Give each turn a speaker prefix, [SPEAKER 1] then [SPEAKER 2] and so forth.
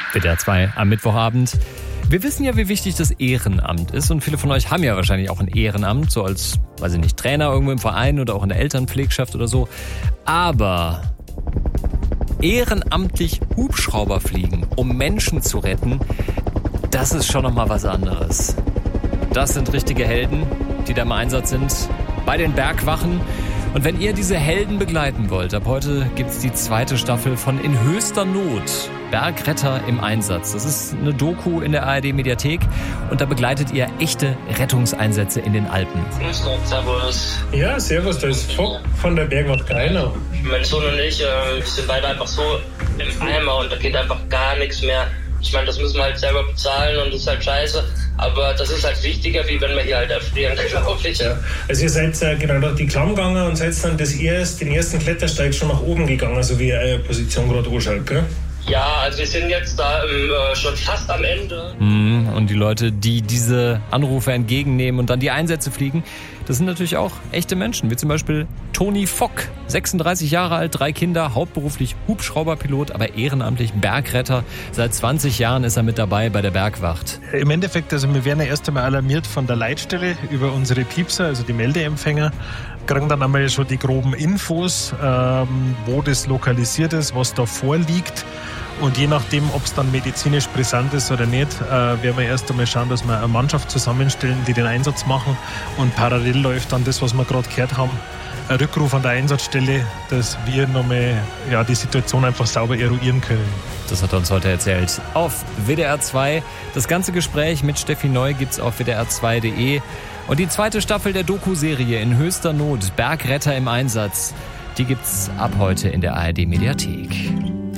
[SPEAKER 1] WDR 2 am Mittwochabend. Wir wissen ja, wie wichtig das Ehrenamt ist und viele von euch haben ja wahrscheinlich auch ein Ehrenamt, so als, weiß ich nicht, Trainer irgendwo im Verein oder auch in der Elternpflegschaft oder so. Aber ehrenamtlich Hubschrauber fliegen, um Menschen zu retten, das ist schon nochmal was anderes. Das sind richtige Helden, die da im Einsatz sind bei den Bergwachen. Und wenn ihr diese Helden begleiten wollt, ab heute gibt's die zweite Staffel von In höchster Not. Bergretter im Einsatz. Das ist eine Doku in der ARD-Mediathek und da begleitet ihr echte Rettungseinsätze in den Alpen.
[SPEAKER 2] Grüß Gott, servus.
[SPEAKER 3] Ja, servus, da ist Fock von der Bergwacht Greiner.
[SPEAKER 2] Mein Sohn und ich, wir sind beide einfach so im Eimer und da geht einfach gar nichts mehr. Ich meine, das müssen wir halt selber bezahlen und das ist halt scheiße. Aber das ist halt wichtiger, wie wenn wir hier halt erfrieren, glaube ich.
[SPEAKER 3] Ja. Also ihr seid genau durch die Klamm gegangen und seid dann den ersten Klettersteig schon nach oben gegangen, so wie eure Position gerade anschaut, gell?
[SPEAKER 2] Ja, also wir sind jetzt da schon fast am Ende.
[SPEAKER 1] Und die Leute, die diese Anrufe entgegennehmen und dann die Einsätze fliegen, das sind natürlich auch echte Menschen, wie zum Beispiel Toni Fock, 36 Jahre alt, 3 Kinder, hauptberuflich Hubschrauberpilot, aber ehrenamtlich Bergretter. Seit 20 Jahren ist er mit dabei bei der Bergwacht.
[SPEAKER 4] Im Endeffekt, also wir werden ja erst einmal alarmiert von der Leitstelle über unsere Piepser, also die Meldeempfänger, kriegen dann einmal schon die groben Infos, wo das lokalisiert ist, was da vorliegt. Und je nachdem, ob es dann medizinisch brisant ist oder nicht, werden wir erst einmal schauen, dass wir eine Mannschaft zusammenstellen, die den Einsatz machen. Und parallel läuft dann das, was wir gerade gehört haben, ein Rückruf an der Einsatzstelle, dass wir nochmal die Situation einfach sauber eruieren können.
[SPEAKER 1] Das hat er uns heute erzählt. Auf WDR 2. Das ganze Gespräch mit Steffi Neu gibt's auf wdr2.de. Und die zweite Staffel der Doku-Serie In höchster Not, Bergretter im Einsatz, die gibt's ab heute in der ARD-Mediathek.